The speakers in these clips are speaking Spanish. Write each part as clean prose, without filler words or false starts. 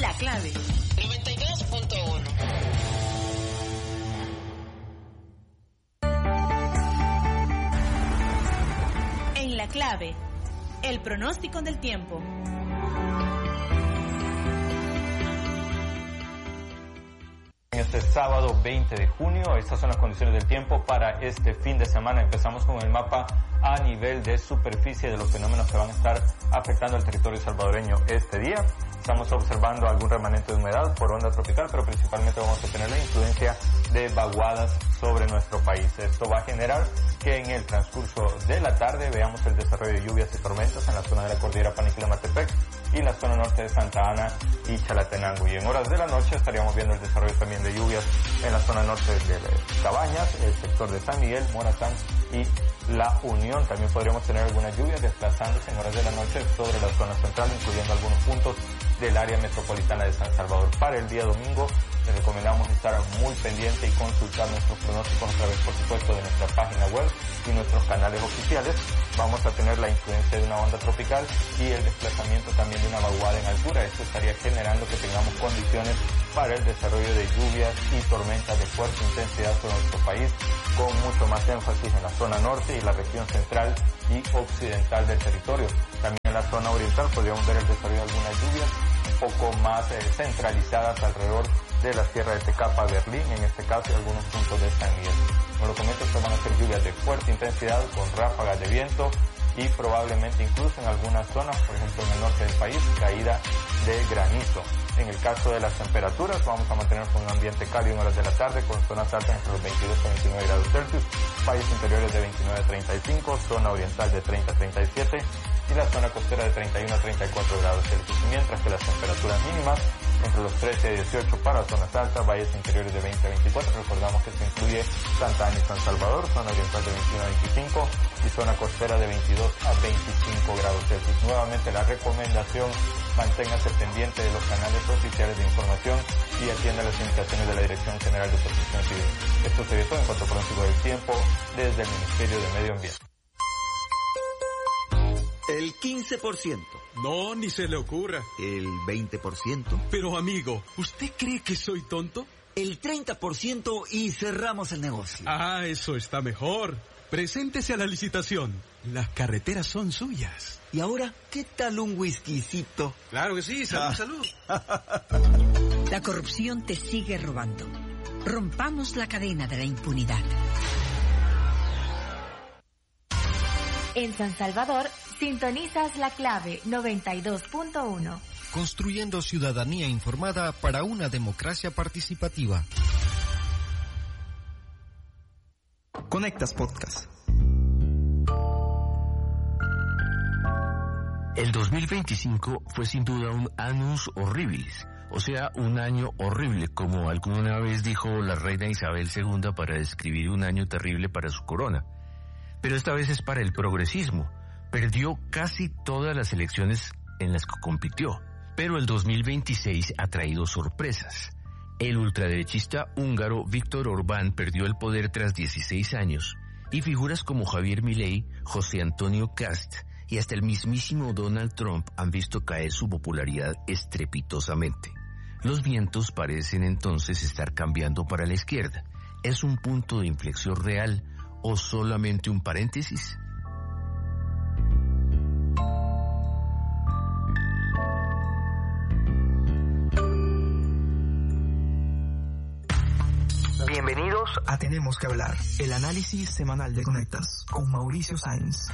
La Clave 92.1. En La Clave, el pronóstico del tiempo. En este sábado 20 de junio, estas son las condiciones del tiempo para este fin de semana. Empezamos con el mapa a nivel de superficie de los fenómenos que van a estar afectando al territorio salvadoreño este día. Estamos observando algún remanente de humedad por onda tropical, pero principalmente vamos a tener la influencia de vaguadas sobre nuestro país. Esto va a generar que en el transcurso de la tarde veamos el desarrollo de lluvias y tormentas en la zona de la cordillera Paniquila-Matepec y la zona norte de Santa Ana y Chalatenango. Y en horas de la noche estaríamos viendo el desarrollo también de lluvias en la zona norte de Cabañas, el sector de San Miguel, Morazán y La Unión. También podríamos tener algunas lluvias desplazándose en horas de la noche sobre la zona central, incluyendo algunos puntos del área metropolitana de San Salvador. Para el día domingo les recomendamos estar muy pendiente y consultar nuestros pronósticos a través, por supuesto, de nuestra página web y nuestros canales oficiales. Vamos a tener la influencia de una onda tropical y el desplazamiento también de una vaguada en altura. Esto estaría generando que tengamos condiciones para el desarrollo de lluvias y tormentas de fuerte intensidad sobre nuestro país, con mucho más énfasis en la zona norte y la región central y occidental del territorio. También en la zona oriental podríamos ver el desarrollo de algunas lluvias un poco más centralizadas alrededor de la sierra de Tecapa, Berlín, en este caso, y algunos puntos de San Miguel. Como lo comento, estas van a ser lluvias de fuerte intensidad con ráfagas de viento y probablemente incluso en algunas zonas, por ejemplo en el norte del país, caída de granizo. En el caso de las temperaturas, vamos a mantener un ambiente cálido en horas de la tarde con zonas altas entre los 22 a 29 grados Celsius, valles interiores de 29 a 35, zona oriental de 30 a 37 y la zona costera de 31 a 34 grados Celsius, mientras que las temperaturas mínimas entre los 13 a 18 para zonas altas, valles interiores de 20 a 24, recordamos que se incluye Santa Ana y San Salvador, zona oriental de 21 a 25 y zona costera de 22 a 25 grados Celsius. Nuevamente la recomendación, manténgase pendiente de los canales oficiales de información y atienda las indicaciones de la Dirección General de Protección Civil. Esto sería todo en cuanto a pronóstico del tiempo desde el Ministerio de Medio Ambiente. El 15%. No, ni se le ocurra. El 20%. Pero amigo, ¿usted cree que soy tonto? El 30% y cerramos el negocio. Ah, eso está mejor. Preséntese a la licitación. Las carreteras son suyas. ¿Y ahora qué tal un whiskycito? Claro que sí, salud. La corrupción te sigue robando. Rompamos la cadena de la impunidad. En San Salvador, sintonizas La Clave 92.1. Construyendo ciudadanía informada para una democracia participativa. Conectas Podcast. El 2025 fue sin duda un annus horribilis, o sea, un año horrible, como alguna vez dijo la reina Isabel II para describir un año terrible para su corona. Pero esta vez es para el progresismo. Perdió casi todas las elecciones en las que compitió. Pero el 2026 ha traído sorpresas. El ultraderechista húngaro Viktor Orbán perdió el poder tras 16 años. Y figuras como Javier Milei, José Antonio Cast y hasta el mismísimo Donald Trump han visto caer su popularidad estrepitosamente. Los vientos parecen entonces estar cambiando para la izquierda. ¿Es un punto de inflexión real o solamente un paréntesis? Bienvenidos a Tenemos que hablar, el análisis semanal de Conectas, con Mauricio Sáenz.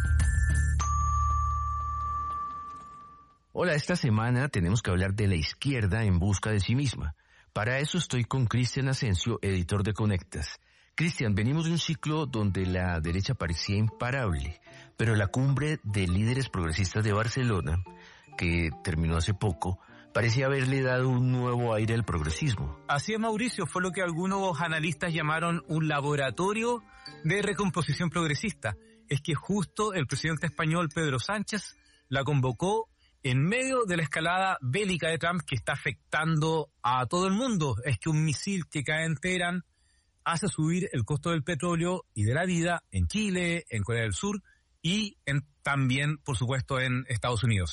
Hola, esta semana tenemos que hablar de la izquierda en busca de sí misma. Para eso estoy con Cristian Asensio, editor de Conectas. Cristian, venimos de un ciclo donde la derecha parecía imparable, pero la cumbre de líderes progresistas de Barcelona, que terminó hace poco, parecía haberle dado un nuevo aire al progresismo. Así es, Mauricio, fue lo que algunos analistas llamaron un laboratorio de recomposición progresista. Es que justo el presidente español Pedro Sánchez la convocó en medio de la escalada bélica de Trump que está afectando a todo el mundo. Es que un misil que cae en Teherán hace subir el costo del petróleo y de la vida en Chile, en Corea del Sur y también, por supuesto, en Estados Unidos.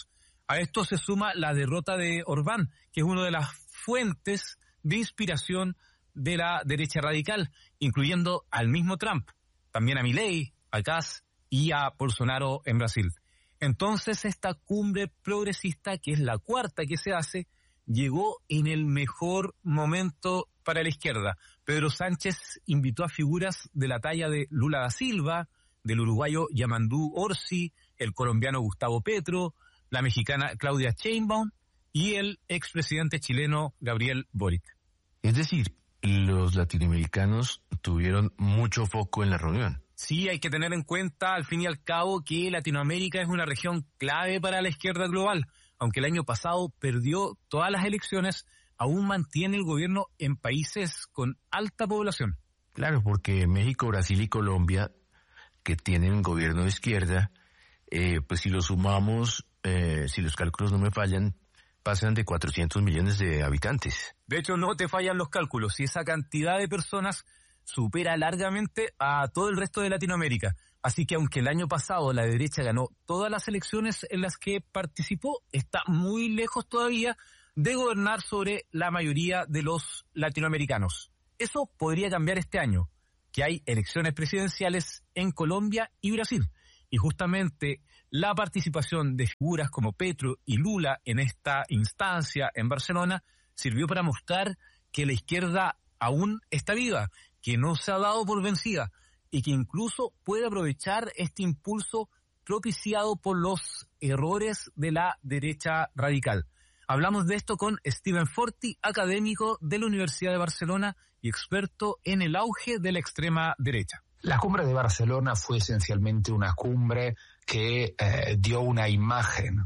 A esto se suma la derrota de Orbán, que es una de las fuentes de inspiración de la derecha radical, incluyendo al mismo Trump, también a Milei, a Kass y a Bolsonaro en Brasil. Entonces esta cumbre progresista, que es la cuarta que se hace, llegó en el mejor momento para la izquierda. Pedro Sánchez invitó a figuras de la talla de Lula da Silva, del uruguayo Yamandu Orsi, el colombiano Gustavo Petro, la mexicana Claudia Sheinbaum y el expresidente chileno Gabriel Boric. Es decir, los latinoamericanos tuvieron mucho foco en la reunión. Sí, hay que tener en cuenta, al fin y al cabo, que Latinoamérica es una región clave para la izquierda global. Aunque el año pasado perdió todas las elecciones, aún mantiene el gobierno en países con alta población. Claro, porque México, Brasil y Colombia, que tienen gobierno de izquierda, pues si lo sumamos, si los cálculos no me fallan, pasan de 400 millones de habitantes. De hecho, no te fallan los cálculos, y esa cantidad de personas supera largamente a todo el resto de Latinoamérica. Así que aunque el año pasado la derecha ganó todas las elecciones en las que participó, está muy lejos todavía de gobernar sobre la mayoría de los latinoamericanos. Eso podría cambiar este año, que hay elecciones presidenciales en Colombia y Brasil. Y justamente la participación de figuras como Petro y Lula en esta instancia en Barcelona sirvió para mostrar que la izquierda aún está viva, que no se ha dado por vencida y que incluso puede aprovechar este impulso propiciado por los errores de la derecha radical. Hablamos de esto con Steven Forti, académico de la Universidad de Barcelona y experto en el auge de la extrema derecha. La cumbre de Barcelona fue esencialmente una cumbre que dio una imagen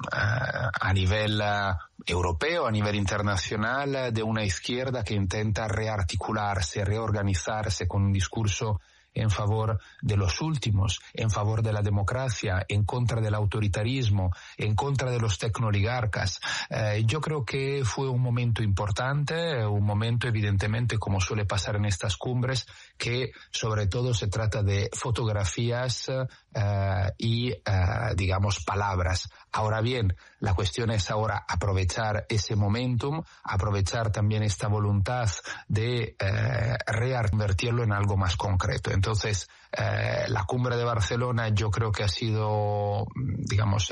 a nivel europeo, a nivel internacional, de una izquierda que intenta rearticularse, reorganizarse con un discurso en favor de los últimos, en favor de la democracia, en contra del autoritarismo, en contra de los tecnooligarcas. Yo creo que fue un momento importante, un momento evidentemente, como suele pasar en estas cumbres, que sobre todo se trata de fotografías y, digamos, palabras. Ahora bien, la cuestión es ahora aprovechar ese momentum, aprovechar también esta voluntad de reconvertirlo en algo más concreto. Entonces, la cumbre de Barcelona yo creo que ha sido, digamos,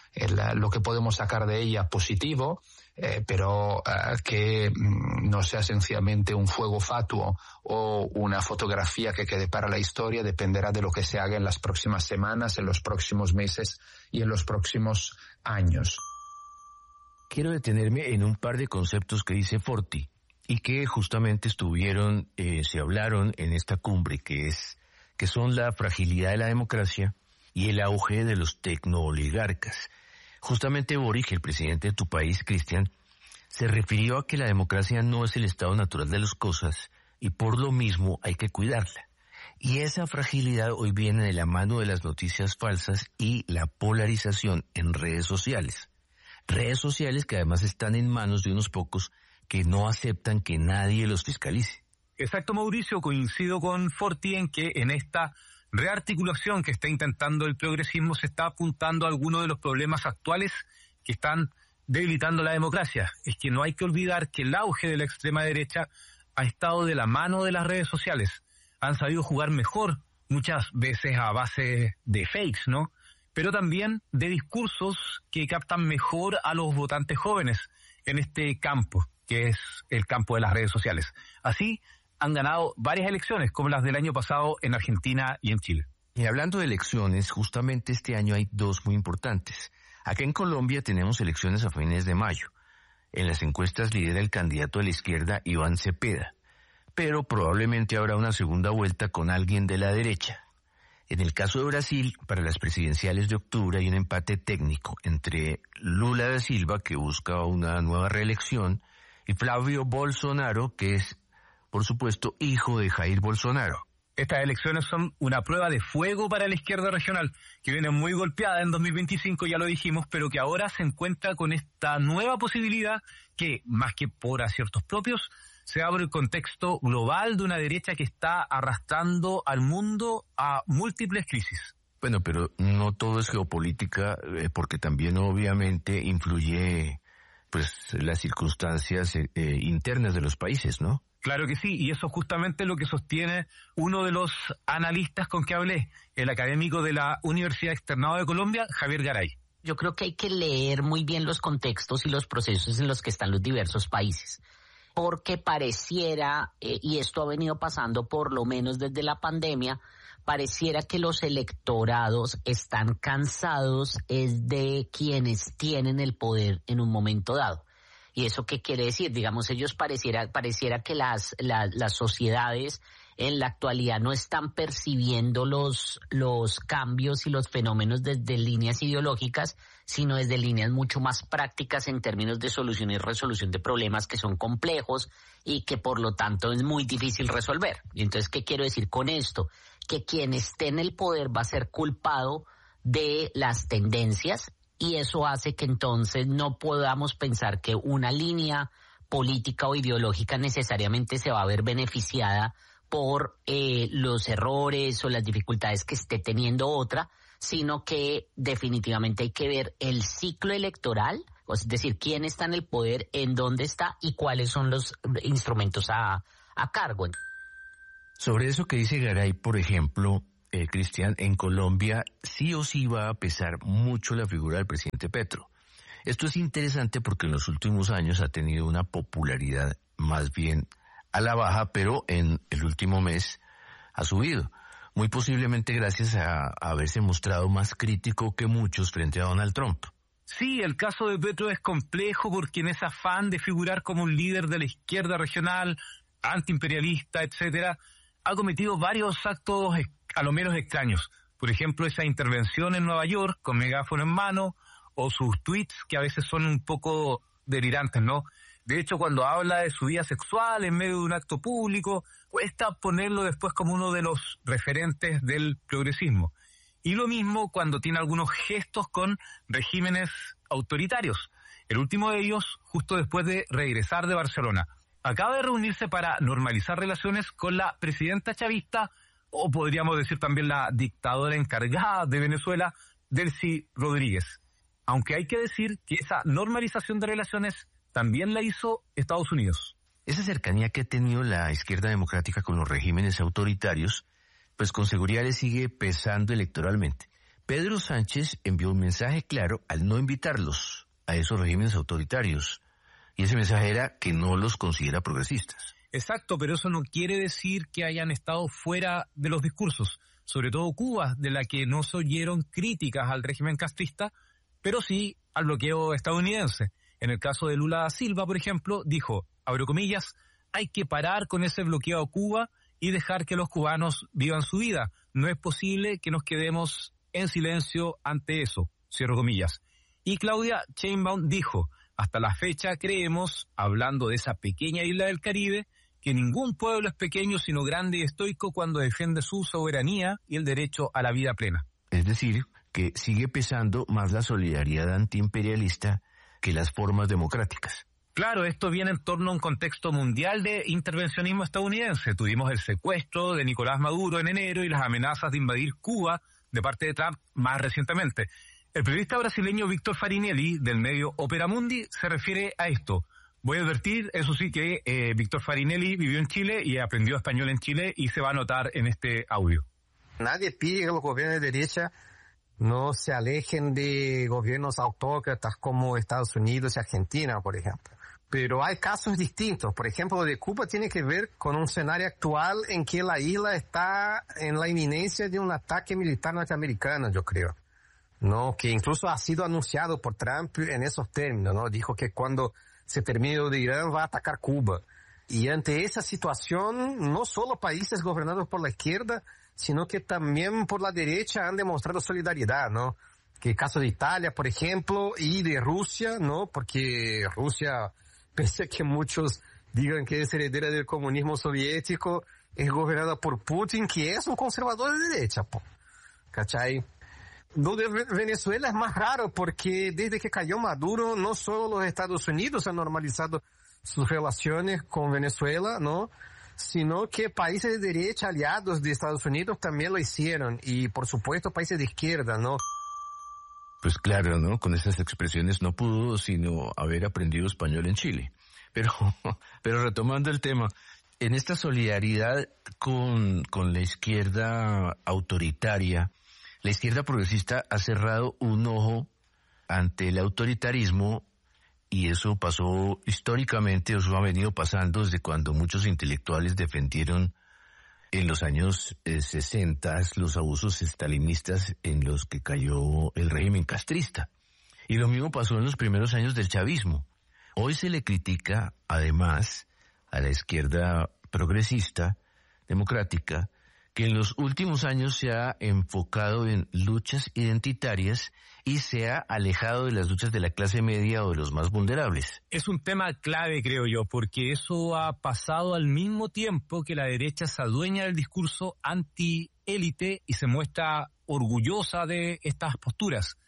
lo que podemos sacar de ella positivo, pero que no sea sencillamente un fuego fatuo o una fotografía que quede para la historia, dependerá de lo que se haga en las próximas semanas, en los próximos meses y en los próximos años. Quiero detenerme en un par de conceptos que dice Forti y que justamente se hablaron en esta cumbre, que son la fragilidad de la democracia y el auge de los tecnooligarcas. Justamente Boric, el presidente de tu país, Cristian, se refirió a que la democracia no es el estado natural de las cosas y por lo mismo hay que cuidarla. Y esa fragilidad hoy viene de la mano de las noticias falsas y la polarización en redes sociales. Redes sociales que además están en manos de unos pocos que no aceptan que nadie los fiscalice. Exacto, Mauricio, coincido con Forti en que en esta rearticulación que está intentando el progresismo se está apuntando a algunos de los problemas actuales que están debilitando la democracia. Es que no hay que olvidar que el auge de la extrema derecha ha estado de la mano de las redes sociales. Han sabido jugar mejor, muchas veces a base de fakes, ¿no? Pero también de discursos que captan mejor a los votantes jóvenes en este campo, que es el campo de las redes sociales. Así han ganado varias elecciones, como las del año pasado en Argentina y en Chile. Y hablando de elecciones, justamente este año hay dos muy importantes. Acá en Colombia tenemos elecciones a fines de mayo. En las encuestas lidera el candidato de la izquierda, Iván Cepeda. Pero probablemente habrá una segunda vuelta con alguien de la derecha. En el caso de Brasil, para las presidenciales de octubre hay un empate técnico entre Lula da Silva, que busca una nueva reelección, y Flavio Bolsonaro, que es, por supuesto, hijo de Jair Bolsonaro. Estas elecciones son una prueba de fuego para la izquierda regional, que viene muy golpeada en 2025, ya lo dijimos, pero que ahora se encuentra con esta nueva posibilidad que, más que por aciertos propios, se abre el contexto global de una derecha que está arrastrando al mundo a múltiples crisis. Bueno, pero no todo es geopolítica, porque también obviamente influye pues las circunstancias internas de los países, ¿no? Claro que sí, y eso es justamente lo que sostiene uno de los analistas con que hablé, el académico de la Universidad Externado de Colombia, Javier Garay. Yo creo que hay que leer muy bien los contextos y los procesos en los que están los diversos países, porque pareciera, y esto ha venido pasando por lo menos desde la pandemia, pareciera que los electorados están cansados de quienes tienen el poder en un momento dado. ¿Y eso qué quiere decir? Digamos, ellos pareciera que las sociedades en la actualidad no están percibiendo los cambios y los fenómenos desde líneas ideológicas, sino desde líneas mucho más prácticas en términos de solución y resolución de problemas que son complejos y que por lo tanto es muy difícil resolver. Y entonces, ¿qué quiero decir con esto? Que quien esté en el poder va a ser culpado de las tendencias, y eso hace que entonces no podamos pensar que una línea política o ideológica necesariamente se va a ver beneficiada por los errores o las dificultades que esté teniendo otra, sino que definitivamente hay que ver el ciclo electoral, es decir, quién está en el poder, en dónde está y cuáles son los instrumentos a cargo. Sobre eso que dice Garay, por ejemplo, Cristian, en Colombia sí o sí va a pesar mucho la figura del presidente Petro. Esto es interesante porque en los últimos años ha tenido una popularidad más bien a la baja, pero en el último mes ha subido, muy posiblemente gracias a haberse mostrado más crítico que muchos frente a Donald Trump. Sí, el caso de Petro es complejo porque en ese afán de figurar como un líder de la izquierda regional, antiimperialista, etcétera, ha cometido varios actos a lo menos extraños. Por ejemplo, esa intervención en Nueva York con megáfono en mano, o sus tweets que a veces son un poco delirantes, ¿no? De hecho, cuando habla de su vida sexual en medio de un acto público, cuesta ponerlo después como uno de los referentes del progresismo. Y lo mismo cuando tiene algunos gestos con regímenes autoritarios. El último de ellos, justo después de regresar de Barcelona. Acaba de reunirse para normalizar relaciones con la presidenta chavista, o podríamos decir también la dictadora encargada de Venezuela, Delcy Rodríguez. Aunque hay que decir que esa normalización de relaciones también la hizo Estados Unidos. Esa cercanía que ha tenido la izquierda democrática con los regímenes autoritarios, pues con seguridad le sigue pesando electoralmente. Pedro Sánchez envió un mensaje claro al no invitarlos a esos regímenes autoritarios, y ese mensaje era que no los considera progresistas. Exacto, pero eso no quiere decir que hayan estado fuera de los discursos, sobre todo Cuba, de la que no se oyeron críticas al régimen castrista, pero sí al bloqueo estadounidense. En el caso de Lula da Silva, por ejemplo, dijo, abro comillas, hay que parar con ese bloqueo a Cuba y dejar que los cubanos vivan su vida. No es posible que nos quedemos en silencio ante eso, cierro comillas. Y Claudia Sheinbaum dijo, hasta la fecha creemos, hablando de esa pequeña isla del Caribe, que ningún pueblo es pequeño sino grande y estoico cuando defiende su soberanía y el derecho a la vida plena. Es decir, que sigue pesando más la solidaridad antiimperialista que las formas democráticas. Claro, esto viene en torno a un contexto mundial de intervencionismo estadounidense. Tuvimos el secuestro de Nicolás Maduro en enero y las amenazas de invadir Cuba de parte de Trump más recientemente. El periodista brasileño Víctor Farinelli, del medio Opera Mundi, se refiere a esto. Voy a advertir, eso sí, que Víctor Farinelli vivió en Chile y aprendió español en Chile y se va a notar en este audio. Nadie pide que los gobiernos de derecha no se alejen de gobiernos autócratas como Estados Unidos y Argentina, por ejemplo. Pero hay casos distintos. Por ejemplo, lo de Cuba tiene que ver con un escenario actual en que la isla está en la inminencia de un ataque militar norteamericano, yo creo, ¿no? Que incluso ha sido anunciado por Trump en esos términos, ¿no? Dijo que cuando se termine lo de Irán va a atacar Cuba. Y ante esa situación, no solo países gobernados por la izquierda, sino que también por la derecha han demostrado solidaridad, ¿no? Que el caso de Italia, por ejemplo, y de Rusia, ¿no? Porque Rusia, pese a que muchos digan que es heredera del comunismo soviético, es gobernada por Putin, que es un conservador de derecha, po. ¿Cachai? Lo de Venezuela es más raro porque desde que cayó Maduro, no solo los Estados Unidos han normalizado sus relaciones con Venezuela, ¿no? sino que países de derecha aliados de Estados Unidos también lo hicieron, y por supuesto países de izquierda, ¿no? Pues claro, ¿no? Con esas expresiones no pudo sino haber aprendido español en Chile. Pero retomando el tema, en esta solidaridad con la izquierda autoritaria, la izquierda progresista ha cerrado un ojo ante el autoritarismo, y eso pasó históricamente, eso ha venido pasando desde cuando muchos intelectuales defendieron en los años 60 los abusos estalinistas en los que cayó el régimen castrista. Y lo mismo pasó en los primeros años del chavismo. Hoy se le critica, además, a la izquierda progresista, democrática, que en los últimos años se ha enfocado en luchas identitarias y se ha alejado de las luchas de la clase media o de los más vulnerables. Es un tema clave, creo yo, porque eso ha pasado al mismo tiempo que la derecha se adueña del discurso anti-élite y se muestra orgullosa de estas posturas.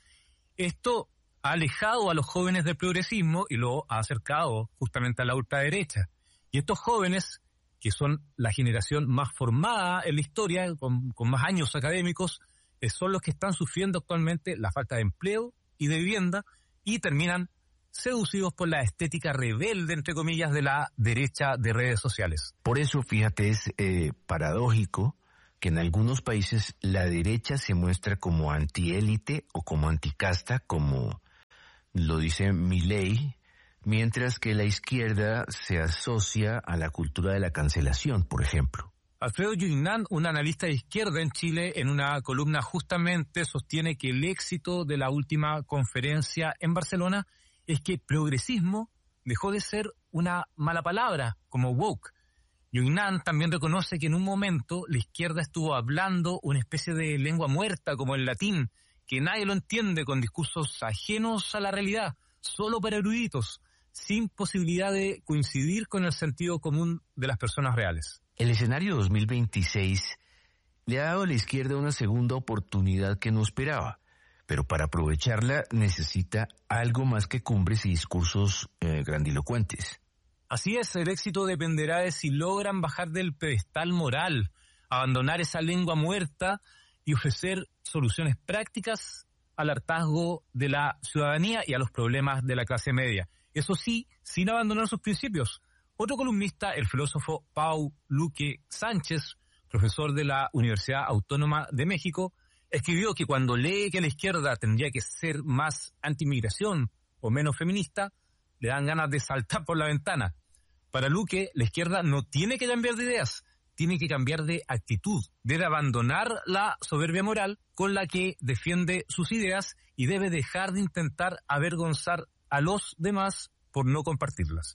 Esto ha alejado a los jóvenes del progresismo y lo ha acercado justamente a la ultraderecha. Y estos jóvenes, que son la generación más formada en la historia, con más años académicos, son los que están sufriendo actualmente la falta de empleo y de vivienda, y terminan seducidos por la estética rebelde, entre comillas, de la derecha de redes sociales. Por eso, fíjate, es paradójico que en algunos países la derecha se muestra como antiélite o como anticasta, como lo dice Milei, mientras que la izquierda se asocia a la cultura de la cancelación, por ejemplo. Alfredo Yuynán, un analista de izquierda en Chile, en una columna justamente sostiene que el éxito de la última conferencia en Barcelona es que progresismo dejó de ser una mala palabra, como woke. Yuynán también reconoce que en un momento la izquierda estuvo hablando una especie de lengua muerta, como el latín, que nadie lo entiende, con discursos ajenos a la realidad, solo para eruditos, sin posibilidad de coincidir con el sentido común de las personas reales. El escenario 2026 le ha dado a la izquierda una segunda oportunidad que no esperaba, pero para aprovecharla necesita algo más que cumbres y discursos grandilocuentes. Así es, el éxito dependerá de si logran bajar del pedestal moral, abandonar esa lengua muerta y ofrecer soluciones prácticas al hartazgo de la ciudadanía y a los problemas de la clase media. Eso sí, sin abandonar sus principios. Otro columnista, el filósofo Pau Luque Sánchez, profesor de la Universidad Autónoma de México, escribió que cuando lee que la izquierda tendría que ser más anti-inmigración o menos feminista, le dan ganas de saltar por la ventana. Para Luque, la izquierda no tiene que cambiar de ideas, tiene que cambiar de actitud, debe abandonar la soberbia moral con la que defiende sus ideas y debe dejar de intentar avergonzar a los demás por no compartirlas.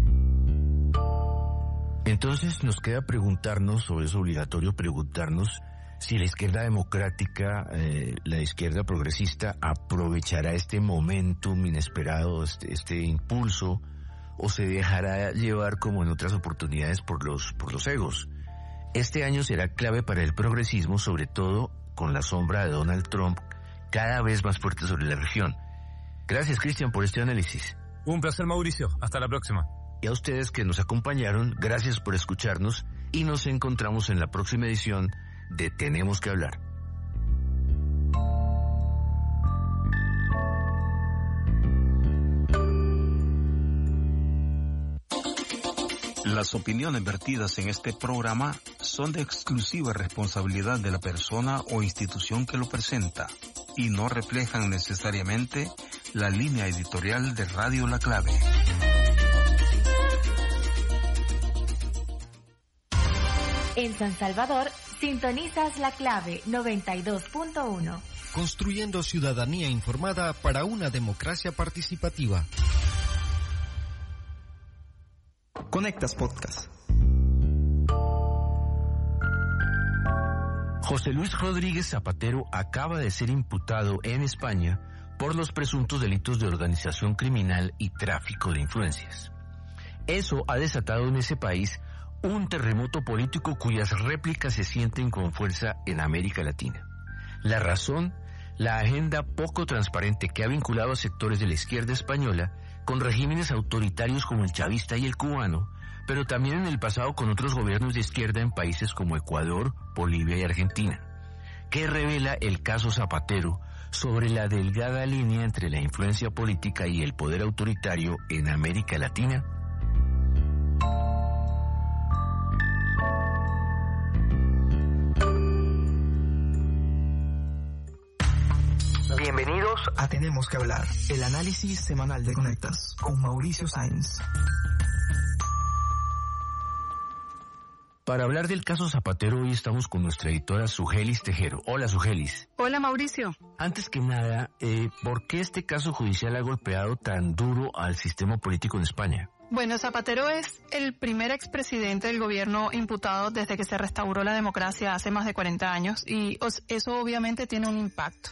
Entonces nos queda preguntarnos, o es obligatorio preguntarnos, si la izquierda democrática, la izquierda progresista, aprovechará este momentum inesperado, este impulso, o se dejará llevar como en otras oportunidades por los egos. Este año será clave para el progresismo, sobre todo con la sombra de Donald Trump cada vez más fuerte sobre la región. Gracias, Cristian, por este análisis. Un placer, Mauricio. Hasta la próxima. Y a ustedes que nos acompañaron, gracias por escucharnos y nos encontramos en la próxima edición de Tenemos que Hablar. Las opiniones vertidas en este programa son de exclusiva responsabilidad de la persona o institución que lo presenta y no reflejan necesariamente la línea editorial de Radio La Clave. En San Salvador, sintonizas La Clave 92.1. Construyendo ciudadanía informada para una democracia participativa. Conectas Podcast. José Luis Rodríguez Zapatero acaba de ser imputado en España por los presuntos delitos de organización criminal y tráfico de influencias. Eso ha desatado en ese país un terremoto político cuyas réplicas se sienten con fuerza en América Latina. La razón, la agenda poco transparente que ha vinculado a sectores de la izquierda española con regímenes autoritarios como el chavista y el cubano pero también en el pasado con otros gobiernos de izquierda en países como Ecuador, Bolivia y Argentina. ¿Qué revela el caso Zapatero sobre la delgada línea entre la influencia política y el poder autoritario en América Latina? Bienvenidos a Tenemos que hablar, el análisis semanal de Conectas con Mauricio Sáenz. Para hablar del caso Zapatero, hoy estamos con nuestra editora Sugelis Tejero. Hola, Sugelis. Hola, Mauricio. Antes que nada, ¿por qué este caso judicial ha golpeado tan duro al sistema político en España? Bueno, Zapatero es el primer expresidente del gobierno imputado desde que se restauró la democracia hace más de 40 años y eso obviamente tiene un impacto.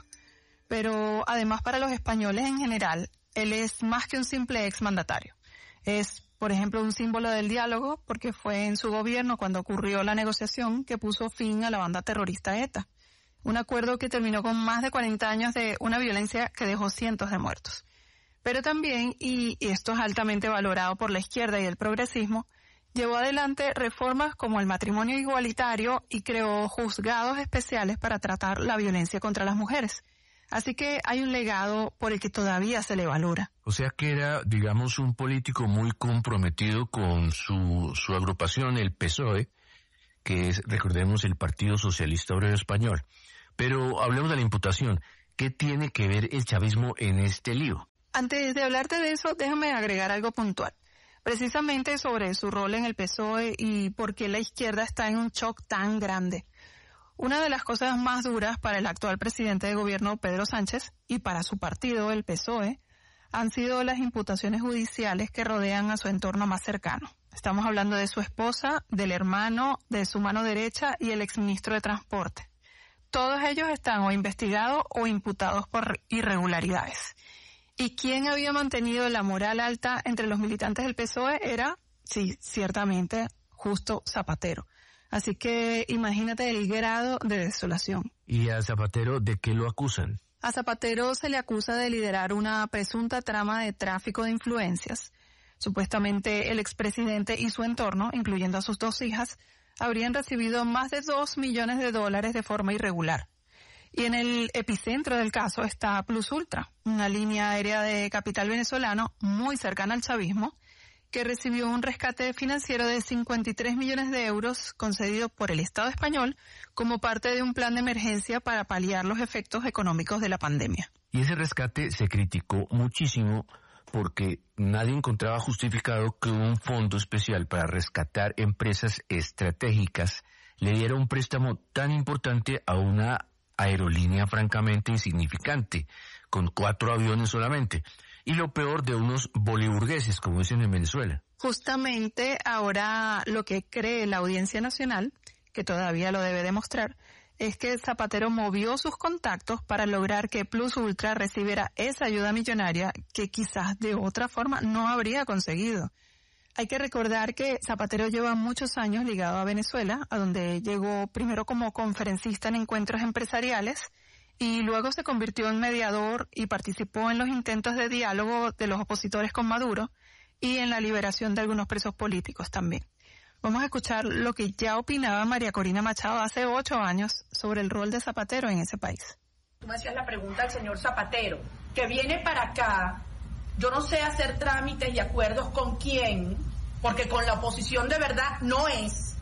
Pero además para los españoles en general, él es más que un simple exmandatario. Es, por ejemplo, un símbolo del diálogo porque fue en su gobierno cuando ocurrió la negociación que puso fin a la banda terrorista ETA. Un acuerdo que terminó con más de 40 años de una violencia que dejó cientos de muertos. Pero también, y esto es altamente valorado por la izquierda y el progresismo, llevó adelante reformas como el matrimonio igualitario y creó juzgados especiales para tratar la violencia contra las mujeres. Así que hay un legado por el que todavía se le valora. O sea que era, digamos, un político muy comprometido con su agrupación, el PSOE, que es, recordemos, el Partido Socialista Obrero Español. Pero hablemos de la imputación. ¿Qué tiene que ver el chavismo en este lío? Antes de hablarte de eso, déjame agregar algo puntual. Precisamente sobre su rol en el PSOE y por qué la izquierda está en un shock tan grande. Una de las cosas más duras para el actual presidente de gobierno, Pedro Sánchez, y para su partido, el PSOE, han sido las imputaciones judiciales que rodean a su entorno más cercano. Estamos hablando de su esposa, del hermano, de su mano derecha y el exministro de Transporte. Todos ellos están o investigados o imputados por irregularidades. ¿Y quién había mantenido la moral alta entre los militantes del PSOE? Era, sí, ciertamente, justo Zapatero. Así que imagínate el grado de desolación. ¿Y a Zapatero de qué lo acusan? A Zapatero se le acusa de liderar una presunta trama de tráfico de influencias. Supuestamente el expresidente y su entorno, incluyendo a sus 2 hijas, habrían recibido más de $2 millones de forma irregular. Y en el epicentro del caso está Plus Ultra, una línea aérea de capital venezolano muy cercana al chavismo, que recibió un rescate financiero de 53 millones de euros concedido por el Estado español como parte de un plan de emergencia para paliar los efectos económicos de la pandemia. Y ese rescate se criticó muchísimo porque nadie encontraba justificado que un fondo especial para rescatar empresas estratégicas le diera un préstamo tan importante a una aerolínea francamente insignificante, con 4 aviones solamente. Y lo peor, de unos boliburgueses, como dicen en Venezuela. Justamente ahora lo que cree la Audiencia Nacional, que todavía lo debe demostrar, es que Zapatero movió sus contactos para lograr que Plus Ultra recibiera esa ayuda millonaria que quizás de otra forma no habría conseguido. Hay que recordar que Zapatero lleva muchos años ligado a Venezuela, a donde llegó primero como conferencista en encuentros empresariales, y luego se convirtió en mediador y participó en los intentos de diálogo de los opositores con Maduro y en la liberación de algunos presos políticos también. Vamos a escuchar lo que ya opinaba María Corina Machado hace 8 años sobre el rol de Zapatero en ese país. Tú me hacías la pregunta al señor Zapatero, que viene para acá, yo no sé hacer trámites y acuerdos con quién, porque con la oposición de verdad no es.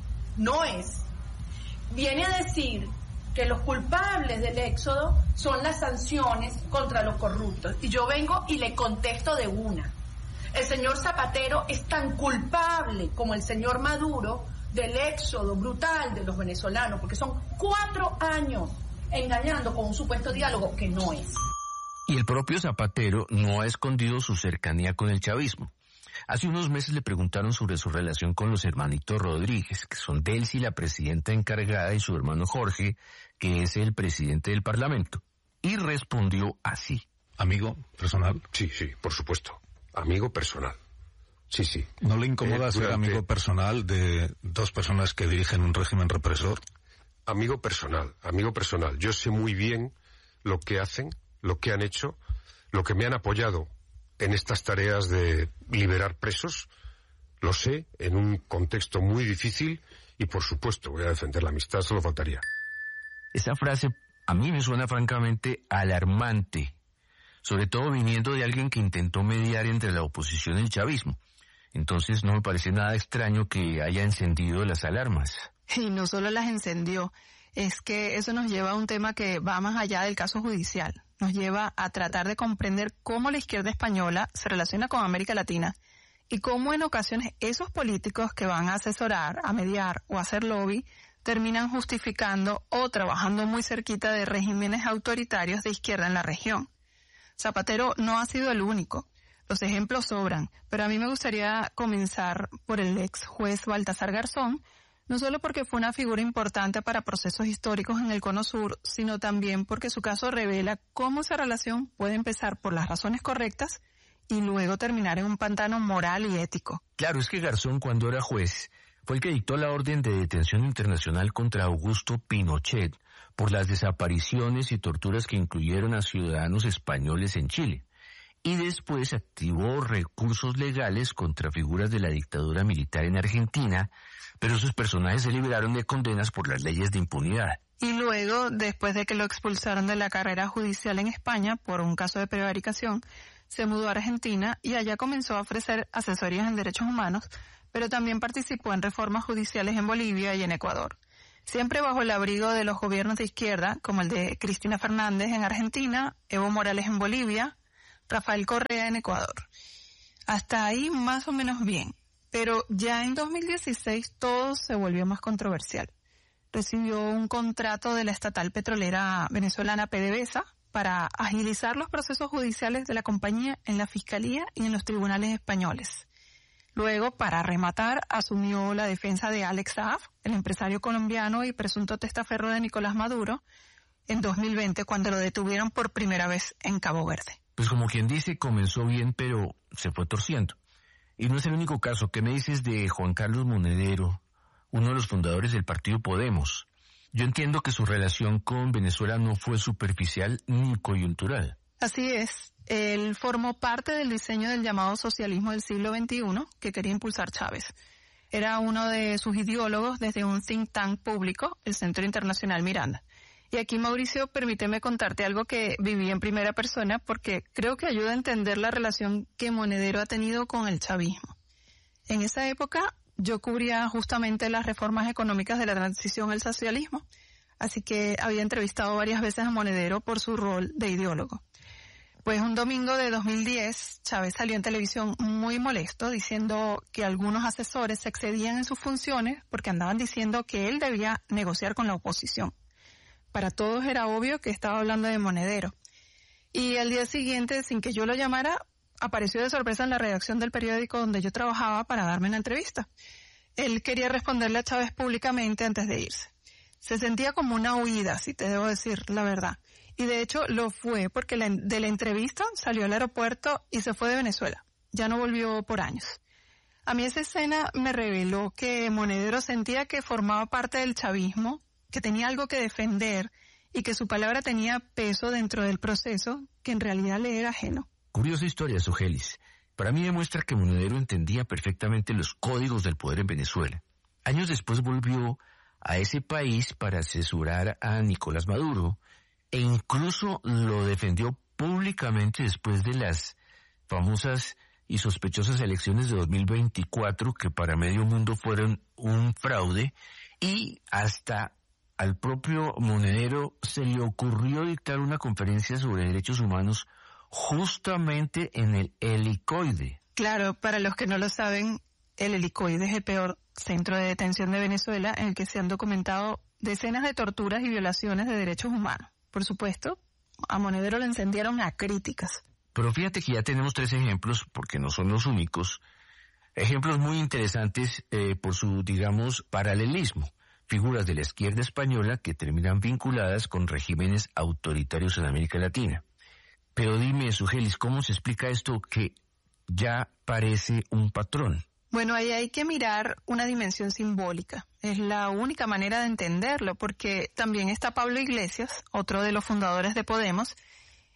Viene a decir que los culpables del éxodo son las sanciones contra los corruptos. Y yo vengo y le contesto de una. El señor Zapatero es tan culpable como el señor Maduro del éxodo brutal de los venezolanos, porque son 4 años engañando con un supuesto diálogo que no es. Y el propio Zapatero no ha escondido su cercanía con el chavismo. Hace unos meses le preguntaron sobre su relación con los hermanitos Rodríguez, que son Delcy, la presidenta encargada, y su hermano Jorge, que es el presidente del Parlamento. Y respondió así. ¿Amigo personal? Sí, por supuesto. Amigo personal. Sí. ¿No le incomoda ser amigo personal de 2 personas que dirigen un régimen represor? Amigo personal. Yo sé muy bien lo que hacen, lo que han hecho, lo que me han apoyado en estas tareas de liberar presos, lo sé, en un contexto muy difícil y, por supuesto, voy a defender la amistad, solo faltaría. Esa frase a mí me suena francamente alarmante, sobre todo viniendo de alguien que intentó mediar entre la oposición y el chavismo. Entonces no me parece nada extraño que haya encendido las alarmas. Y no solo las encendió, es que eso nos lleva a un tema que va más allá del caso judicial. Nos lleva a tratar de comprender cómo la izquierda española se relaciona con América Latina y cómo en ocasiones esos políticos que van a asesorar, a mediar o a hacer lobby terminan justificando o trabajando muy cerquita de regímenes autoritarios de izquierda en la región. Zapatero no ha sido el único. Los ejemplos sobran, pero a mí me gustaría comenzar por el ex juez Baltasar Garzón, no solo porque fue una figura importante para procesos históricos en el Cono Sur, sino también porque su caso revela cómo esa relación puede empezar por las razones correctas y luego terminar en un pantano moral y ético. Claro, es que Garzón, cuando era juez, fue el que dictó la orden de detención internacional contra Augusto Pinochet por las desapariciones y torturas que incluyeron a ciudadanos españoles en Chile. Y después activó recursos legales contra figuras de la dictadura militar en Argentina, pero sus personajes se liberaron de condenas por las leyes de impunidad. Y luego, después de que lo expulsaron de la carrera judicial en España por un caso de prevaricación, se mudó a Argentina y allá comenzó a ofrecer asesorías en derechos humanos, pero también participó en reformas judiciales en Bolivia y en Ecuador. Siempre bajo el abrigo de los gobiernos de izquierda, como el de Cristina Fernández en Argentina, Evo Morales en Bolivia, Rafael Correa en Ecuador. Hasta ahí más o menos bien, pero ya en 2016 todo se volvió más controversial. Recibió un contrato de la estatal petrolera venezolana PDVSA para agilizar los procesos judiciales de la compañía en la Fiscalía y en los tribunales españoles. Luego, para rematar, asumió la defensa de Alex Saab, el empresario colombiano y presunto testaferro de Nicolás Maduro, en 2020 cuando lo detuvieron por primera vez en Cabo Verde. Pues como quien dice, comenzó bien, pero se fue torciendo. Y no es el único caso. ¿Qué me dices de Juan Carlos Monedero, uno de los fundadores del partido Podemos? Yo entiendo que su relación con Venezuela no fue superficial ni coyuntural. Así es. Él formó parte del diseño del llamado socialismo del siglo XXI que quería impulsar Chávez. Era uno de sus ideólogos desde un think tank público, el Centro Internacional Miranda. Y aquí, Mauricio, permíteme contarte algo que viví en primera persona porque creo que ayuda a entender la relación que Monedero ha tenido con el chavismo. En esa época yo cubría justamente las reformas económicas de la transición al socialismo, así que había entrevistado varias veces a Monedero por su rol de ideólogo. Pues un domingo de 2010, Chávez salió en televisión muy molesto diciendo que algunos asesores se excedían en sus funciones porque andaban diciendo que él debía negociar con la oposición. Para todos era obvio que estaba hablando de Monedero. Y al día siguiente, sin que yo lo llamara, apareció de sorpresa en la redacción del periódico donde yo trabajaba para darme una entrevista. Él quería responderle a Chávez públicamente antes de irse. Se sentía como una huida, si te debo decir la verdad. Y de hecho lo fue porque de la entrevista salió al aeropuerto y se fue de Venezuela. Ya no volvió por años. A mí esa escena me reveló que Monedero sentía que formaba parte del chavismo, que tenía algo que defender y que su palabra tenía peso dentro del proceso que en realidad le era ajeno. Curiosa historia, Sogelis. Para mí demuestra que Monedero entendía perfectamente los códigos del poder en Venezuela. Años después volvió a ese país para asesorar a Nicolás Maduro e incluso lo defendió públicamente después de las famosas y sospechosas elecciones de 2024 que para medio mundo fueron un fraude, y hasta al propio Monedero se le ocurrió dictar una conferencia sobre derechos humanos justamente en el Helicoide. Claro, para los que no lo saben, el Helicoide es el peor centro de detención de Venezuela en el que se han documentado decenas de torturas y violaciones de derechos humanos. Por supuesto, a Monedero le encendieron a críticas. Pero fíjate que ya tenemos 3 ejemplos, porque no son los únicos, ejemplos muy interesantes por su, digamos, paralelismo. Figuras de la izquierda española que terminan vinculadas con regímenes autoritarios en América Latina. Pero dime, Sogelis, ¿cómo se explica esto que ya parece un patrón? Bueno, ahí hay que mirar una dimensión simbólica. Es la única manera de entenderlo, porque también está Pablo Iglesias, otro de los fundadores de Podemos.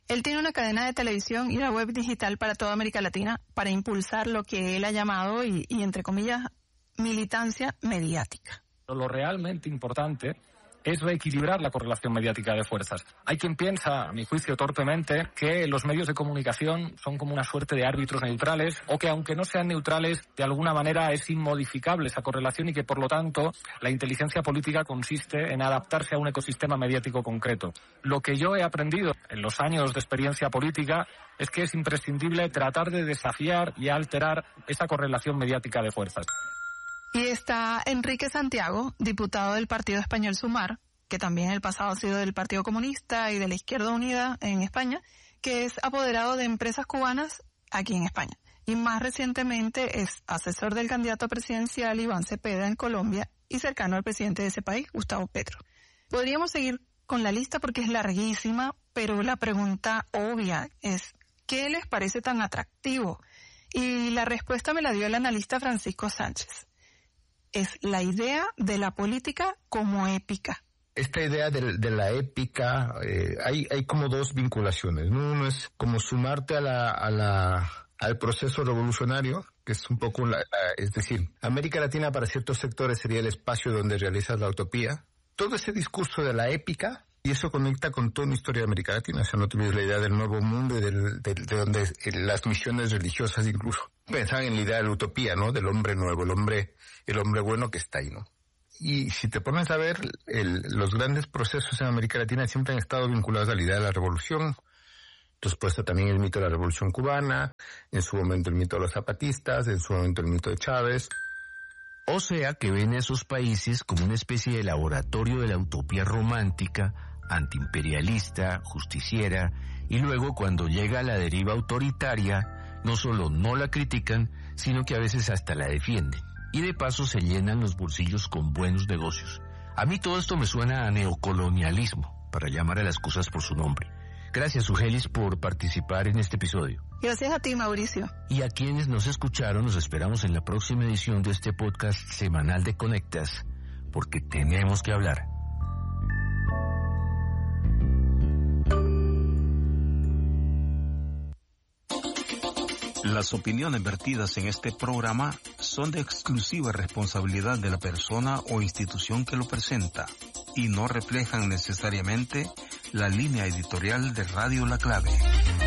Él tiene una cadena de televisión y una web digital para toda América Latina para impulsar lo que él ha llamado, y entre comillas, militancia mediática. Lo realmente importante es reequilibrar la correlación mediática de fuerzas. Hay quien piensa, a mi juicio torpemente, que los medios de comunicación son como una suerte de árbitros neutrales, o que aunque no sean neutrales, de alguna manera es inmodificable esa correlación, y que por lo tanto la inteligencia política consiste en adaptarse a un ecosistema mediático concreto. Lo que yo he aprendido en los años de experiencia política es que es imprescindible tratar de desafiar y alterar esa correlación mediática de fuerzas. Y está Enrique Santiago, diputado del Partido Español Sumar, que también en el pasado ha sido del Partido Comunista y de la Izquierda Unida en España, que es apoderado de empresas cubanas aquí en España. Y más recientemente es asesor del candidato presidencial Iván Cepeda en Colombia y cercano al presidente de ese país, Gustavo Petro. Podríamos seguir con la lista porque es larguísima, pero la pregunta obvia es, ¿qué les parece tan atractivo? Y la respuesta me la dio el analista Francisco Sánchez. Es la idea de la política como épica. Esta idea de la épica, hay como dos vinculaciones, ¿no? Uno es como sumarte al proceso revolucionario, que es un poco, es decir, América Latina para ciertos sectores sería el espacio donde realizas la utopía. Todo ese discurso de la épica, y eso conecta con toda una historia de América Latina. O sea, no te olvides la idea del nuevo mundo y de donde las misiones religiosas incluso pensaban en la idea de la utopía, ¿no? Del hombre nuevo, el hombre bueno que está ahí, ¿no? Y si te pones a ver, los grandes procesos en América Latina siempre han estado vinculados a la idea de la revolución. Entonces, pues también el mito de la revolución cubana, en su momento el mito de los zapatistas, en su momento el mito de Chávez. O sea que ven a esos países como una especie de laboratorio de la utopía romántica, antiimperialista, justiciera, y luego cuando llega la deriva autoritaria, no solo no la critican, sino que a veces hasta la defienden. Y de paso se llenan los bolsillos con buenos negocios. A mí todo esto me suena a neocolonialismo, para llamar a las cosas por su nombre. Gracias, Ugelis, por participar en este episodio. Gracias a ti, Mauricio. Y a quienes nos escucharon, nos esperamos en la próxima edición de este podcast semanal de Conectas, porque tenemos que hablar. Las opiniones vertidas en este programa son de exclusiva responsabilidad de la persona o institución que lo presenta y no reflejan necesariamente la línea editorial de Radio La Clave.